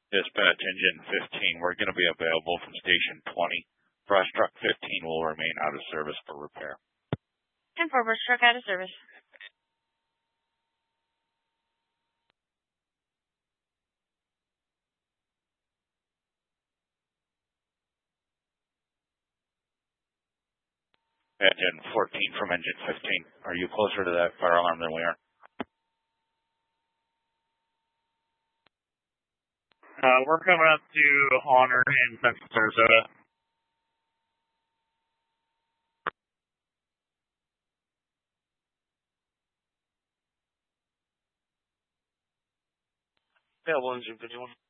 Dispatch engine 15, we're going to be available from station 20. Brush truck 15 will remain out of service for repair. And for brush truck out of service. Engine 14 from engine 15. Are you closer to that fire alarm than we are? We're coming up to Honor in Central Sarasota. Available engine 51.